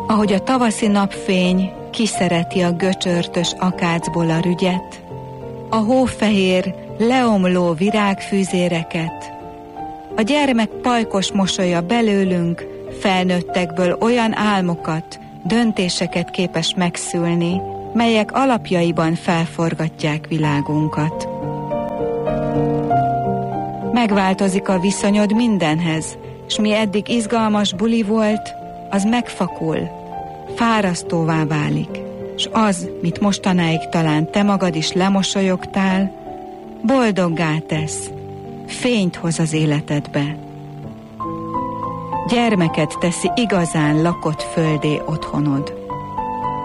Ahogy a tavaszi napfény kiszereti a göcsörtös akácból a rügyet, a hófehér, leomló virágfűzéreket, a gyermek pajkos mosolya belőlünk, felnőttekből olyan álmokat, döntéseket képes megszülni, melyek alapjaiban felforgatják világunkat. Megváltozik a viszonyod mindenhez, s mi eddig izgalmas buli volt, az megfakul, fárasztóvá válik, s az, mit mostanáig talán te magad is lemosolyogtál, boldoggá tesz, fényt hoz az életedbe. Gyermeket teszi igazán lakott földé otthonod.